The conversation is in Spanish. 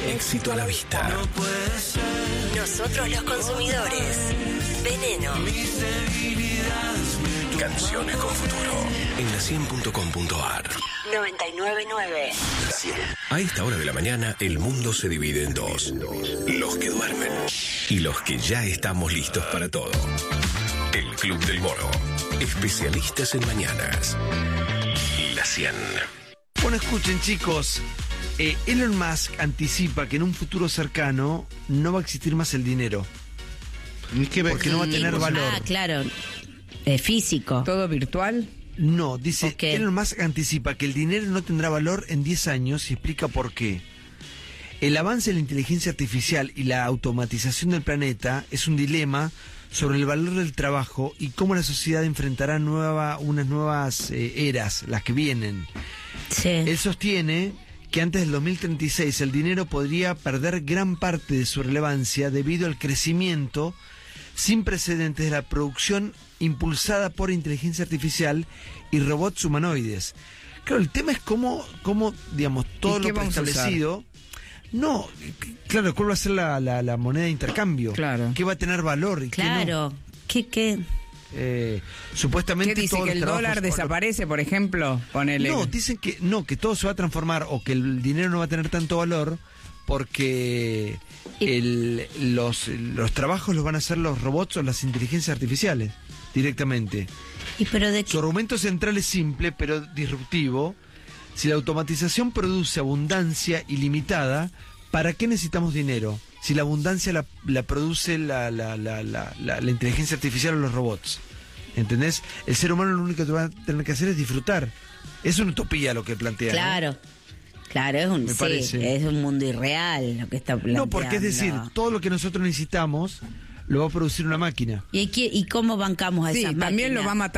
Éxito a la vista. Nosotros los consumidores. Veneno. Canciones con futuro. En la 100.com.ar. 99.9. A esta hora de la mañana, el mundo se divide en dos. Los que duermen y los que ya estamos listos para todo. El Club del Moro. Especialistas en mañanas. La 100. Bueno, escuchen, chicos. Elon Musk anticipa que en un futuro cercano no va a existir más el dinero. Porque no va a tener valor. Ah, claro. Físico. ¿Todo virtual? No, dice, Okay. Elon Musk anticipa que el dinero no tendrá valor en 10 años y explica por qué. El avance de la inteligencia artificial y la automatización del planeta es un dilema sobre el valor del trabajo y cómo la sociedad enfrentará unas nuevas eras, las que vienen. Sí. Él sostiene que antes del 2036 el dinero podría perder gran parte de su relevancia debido al crecimiento sin precedentes de la producción impulsada por inteligencia artificial y robots humanoides. Claro, el tema es cómo digamos, todo ¿Y qué lo vamos a preestablecido... No, claro, ¿cuál va a ser la moneda de intercambio? Claro. ¿Qué va a tener valor? Y Claro. ¿Qué no? Supuestamente ¿Qué dice? todos ¿Que el los trabajos- dólar desaparece, por ejemplo? Ponele. No, dicen que todo se va a transformar o que el dinero no va a tener tanto valor porque los trabajos los van a hacer los robots o las inteligencias artificiales directamente. ¿Y pero de qué? Su argumento central es simple pero disruptivo. Si la automatización produce abundancia ilimitada, ¿para qué necesitamos dinero? Si la abundancia la produce la inteligencia artificial o los robots. ¿Entendés? El ser humano lo único que va a tener que hacer es disfrutar. Es una utopía lo que plantea. Claro. Claro, es Me parece. es un mundo irreal lo que está planteando. No, porque es decir, todo lo que nosotros necesitamos lo va a producir una máquina. ¿Y cómo bancamos a Sí, esas también máquinas? lo va a matar